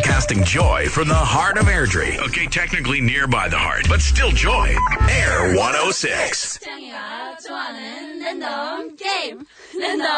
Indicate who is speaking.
Speaker 1: Broadcasting joy from the heart of Airdrie. Okay, technically nearby the heart, but still joy. Air 106.
Speaker 2: 짱이가 좋아하는 랜덤 게임. 랜덤